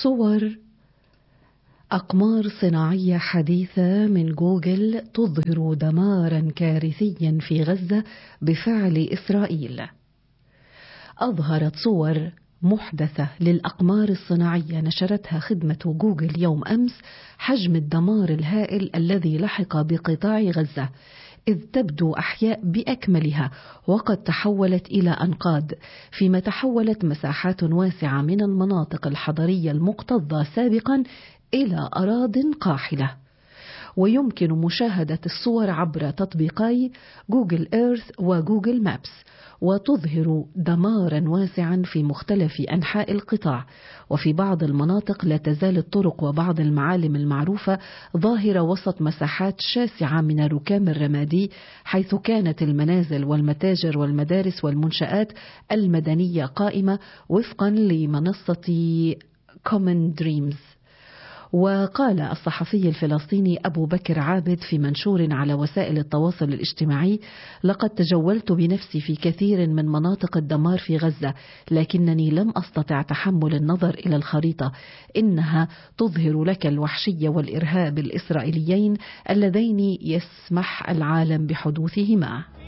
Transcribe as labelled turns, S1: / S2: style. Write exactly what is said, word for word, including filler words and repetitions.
S1: صور أقمار صناعية حديثة من جوجل تظهر دمارا كارثيا في غزة بفعل إسرائيل. أظهرت صور محدثة للأقمار الصناعية نشرتها خدمة جوجل يوم أمس حجم الدمار الهائل الذي لحق بقطاع غزة، إذ تبدو أحياء بأكملها وقد تحولت إلى أنقاض، فيما تحولت مساحات واسعة من المناطق الحضرية المكتظة سابقا إلى أراضٍ قاحلة. ويمكن مشاهدة الصور عبر تطبيقي جوجل إيرث وجوجل مابس، وتظهر دمارا واسعا في مختلف أنحاء القطاع. وفي بعض المناطق لا تزال الطرق وبعض المعالم المعروفة ظاهرة وسط مساحات شاسعة من الركام الرمادي، حيث كانت المنازل والمتاجر والمدارس والمنشآت المدنية قائمة وفقا لمنصة Common Dreams. وقال الصحفي الفلسطيني أبو بكر عابد في منشور على وسائل التواصل الاجتماعي: لقد تجولت بنفسي في كثير من مناطق الدمار في غزة، لكنني لم أستطع تحمل النظر إلى الخريطة، إنها تظهر لك الوحشية والإرهاب الإسرائيليين اللذين يسمح العالم بحدوثهما.